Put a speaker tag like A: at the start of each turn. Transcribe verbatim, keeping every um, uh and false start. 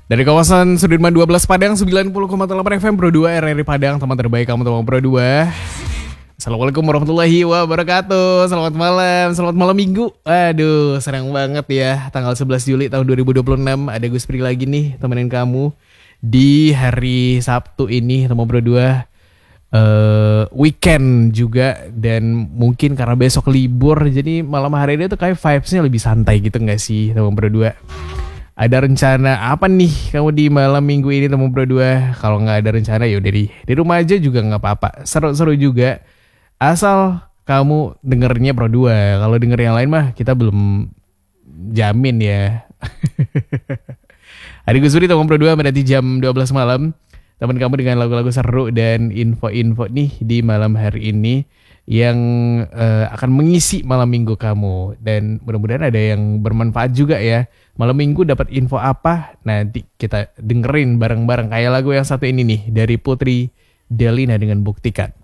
A: Dari kawasan Sudirman dua belas Padang sembilan puluh koma delapan F M Pro dua R R I Padang, teman terbaik kamu teman Pro dua. Assalamualaikum warahmatullahi wabarakatuh. Selamat malam, selamat malam minggu. Aduh, senang banget ya. Tanggal sebelas Juli tahun dua ribu dua puluh enam ada Gus Pri lagi nih temenin kamu di hari Sabtu ini teman Pro dua. Uh, weekend juga, dan mungkin karena besok libur jadi malam hari ini tuh kayak vibesnya lebih santai gitu gak sih teman Pro dua? Ada rencana apa nih kamu di malam minggu ini teman Pro dua? Kalau gak ada rencana ya udah di, di rumah aja juga gak apa-apa. Seru-seru juga asal kamu dengernya Pro dua. Kalau denger yang lain mah kita belum jamin ya. Hari Gus Pri teman Pro dua berarti jam dua belas malam. Teman kamu dengan lagu-lagu seru dan info-info nih di malam hari ini yang uh, akan mengisi malam minggu kamu. Dan mudah-mudahan ada yang bermanfaat juga ya. Malam minggu dapat info apa? Nanti kita dengerin bareng-bareng kayak lagu yang satu ini nih dari Putri Delina dengan Buktikan.